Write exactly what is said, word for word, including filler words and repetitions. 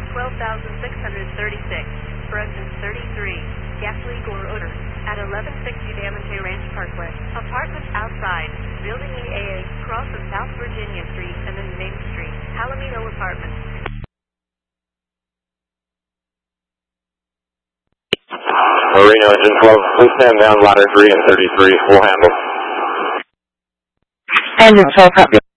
twelve thousand six hundred thirty-six, for engine thirty-three, gas leak or odor, at eleven sixty Diamante Ranch Parkway. Apartment outside, Building E A A, cross of South Virginia Street and then Main Street, Palomino Apartments. Marino engine twelve, please stand down ladder three and thirty-three, full handle. Engine twelve, copy.